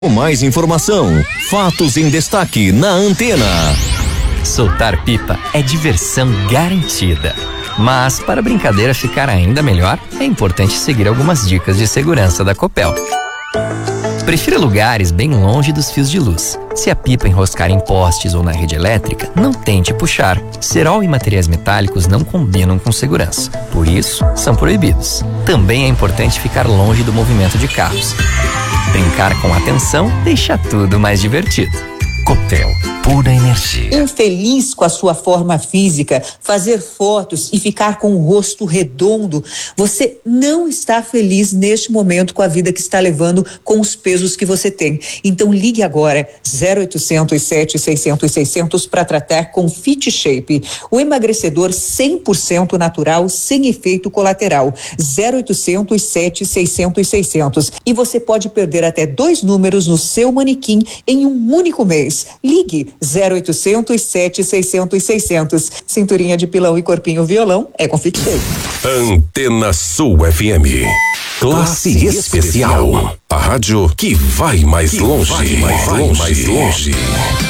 Mais informação, fatos em destaque na Antena. Soltar pipa é diversão garantida. Mas para a brincadeira ficar ainda melhor, é importante seguir algumas dicas de segurança da Copel. Prefira lugares bem longe dos fios de luz. Se a pipa enroscar em postes ou na rede elétrica, não tente puxar. Cerol e materiais metálicos não combinam com segurança. Por isso, são proibidos. Também é importante ficar longe do movimento de carros. Brincar com atenção deixa tudo mais divertido. Copel, pura energia. Infeliz com a sua forma física, fazer fotos e ficar com o rosto redondo, você não está feliz neste momento com a vida que está levando, com os pesos que você tem. Então ligue agora 0800 700 600 para tratar com Fit Shape, o emagrecedor 100% natural, sem efeito colateral. 0800 700 600 e você pode perder até 2 números no seu manequim em um único mês. Ligue 0800 700 600. Cinturinha de pilão e corpinho violão é com Fit Shape. Antena Sul FM. Classe especial. A rádio que vai mais longe.